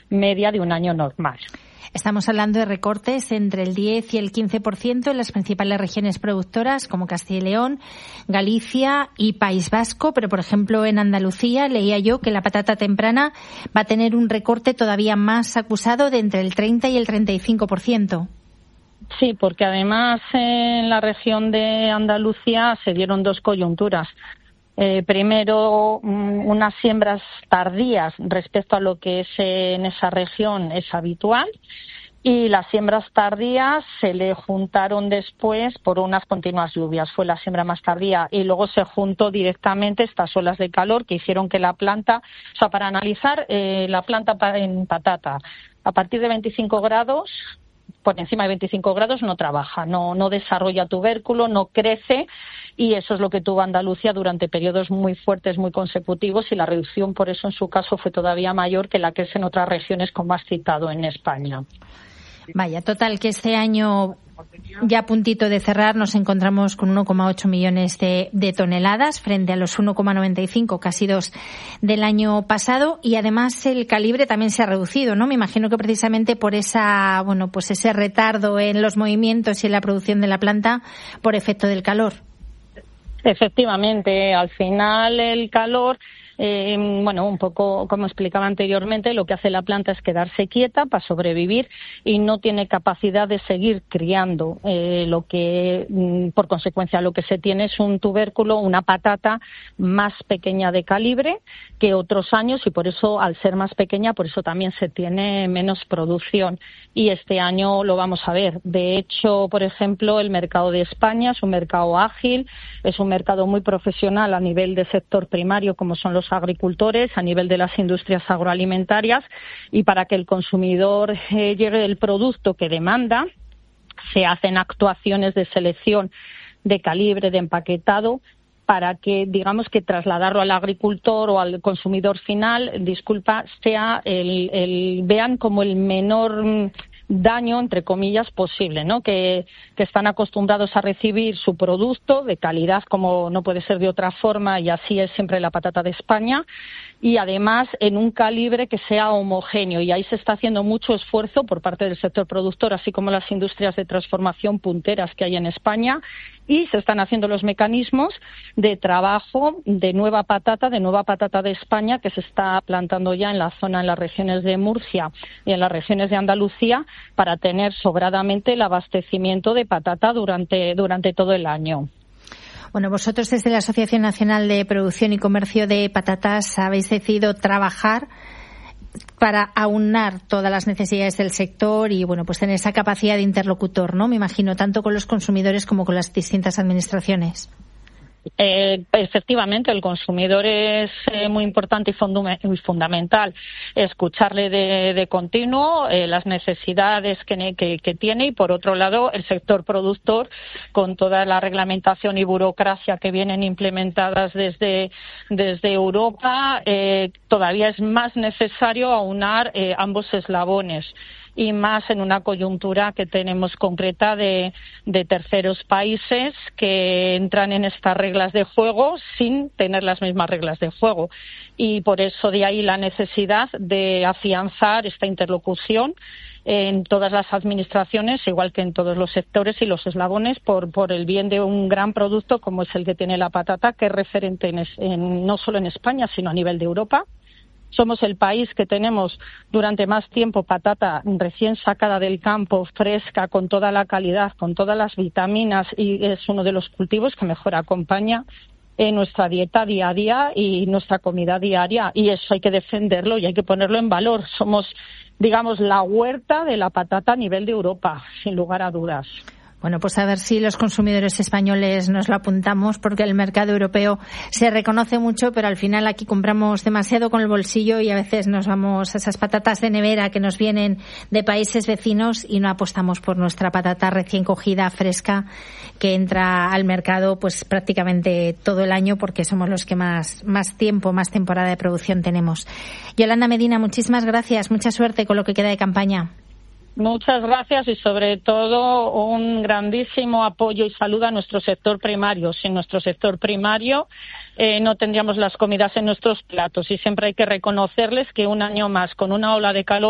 media de un año normal. Estamos hablando de recortes entre el 10 y el 15% en las principales regiones productoras como Castilla y León, Galicia y País Vasco, pero por ejemplo en Andalucía leía yo que la patata temprana va a tener un recorte todavía más acusado de entre el 30 y el 35%. Sí, porque además en la región de Andalucía se dieron dos coyunturas. Primero, unas siembras tardías respecto a lo que es en esa región es habitual, y las siembras tardías se le juntaron después por unas continuas lluvias. Fue la siembra más tardía y luego se juntó directamente estas olas de calor que hicieron que la planta, o sea, para analizar la planta en patata, a partir de 25 grados, por encima de 25 grados no trabaja, no desarrolla tubérculo, no crece, y eso es lo que tuvo Andalucía durante periodos muy fuertes, muy consecutivos, y la reducción por eso en su caso fue todavía mayor que la que es en otras regiones, como has citado en España. Vaya, total, que este año, ya a puntito de cerrar, nos encontramos con 1,8 millones de toneladas frente a los 1,95, casi 2 del año pasado, y además el calibre también se ha reducido, ¿no? Me imagino que precisamente por ese retardo en los movimientos y en la producción de la planta por efecto del calor. Efectivamente, al final el calor, un poco como explicaba anteriormente, lo que hace la planta es quedarse quieta para sobrevivir y no tiene capacidad de seguir criando. Por consecuencia, lo que se tiene es un tubérculo, una patata más pequeña de calibre que otros años, y por eso, al ser más pequeña, por eso también se tiene menos producción. Y este año lo vamos a ver. De hecho, por ejemplo, el mercado de España es un mercado ágil, es un mercado muy profesional a nivel de sector primario, como son los agricultores, a nivel de las industrias agroalimentarias, y para que el consumidor llegue el producto que demanda, se hacen actuaciones de selección de calibre, de empaquetado, para que, digamos, que trasladarlo al agricultor o al consumidor final, sea vean como el menor daño, entre comillas, posible, ¿no? Que están acostumbrados a recibir su producto de calidad, como no puede ser de otra forma, y así es siempre la patata de España, y además en un calibre que sea homogéneo, y ahí se está haciendo mucho esfuerzo por parte del sector productor, así como las industrias de transformación punteras que hay en España, y se están haciendo los mecanismos de trabajo de nueva patata de España, que se está plantando ya en la zona, en las regiones de Murcia y en las regiones de Andalucía, para tener sobradamente el abastecimiento de patata durante todo el año. Bueno, vosotros desde la Asociación Nacional de Producción y Comercio de Patatas habéis decidido trabajar para aunar todas las necesidades del sector y, pues tener esa capacidad de interlocutor, ¿no? Me imagino, tanto con los consumidores como con las distintas administraciones. Efectivamente, el consumidor es muy importante y fundamental escucharle de continuo las necesidades que tiene, y por otro lado el sector productor, con toda la reglamentación y burocracia que vienen implementadas desde Europa, todavía es más necesario aunar ambos eslabones, y más en una coyuntura que tenemos concreta de terceros países que entran en estas reglas de juego sin tener las mismas reglas de juego. Y por eso de ahí la necesidad de afianzar esta interlocución en todas las administraciones, igual que en todos los sectores y los eslabones, por el bien de un gran producto como es el que tiene la patata, que es referente no solo en España, sino a nivel de Europa. Somos el país que tenemos durante más tiempo patata recién sacada del campo, fresca, con toda la calidad, con todas las vitaminas, y es uno de los cultivos que mejor acompaña nuestra dieta día a día y nuestra comida diaria, y eso hay que defenderlo y hay que ponerlo en valor. Somos, digamos, la huerta de la patata a nivel de Europa, sin lugar a dudas. Bueno, pues a ver si los consumidores españoles nos lo apuntamos, porque el mercado europeo se reconoce mucho, pero al final aquí compramos demasiado con el bolsillo y a veces nos vamos a esas patatas de nevera que nos vienen de países vecinos y no apostamos por nuestra patata recién cogida, fresca, que entra al mercado pues prácticamente todo el año, porque somos los que más temporada de producción tenemos. Yolanda Medina, muchísimas gracias. Mucha suerte con lo que queda de campaña. Muchas gracias, y sobre todo un grandísimo apoyo y saludo a nuestro sector primario. Sin nuestro sector primario no tendríamos las comidas en nuestros platos, y siempre hay que reconocerles que un año más, con una ola de calor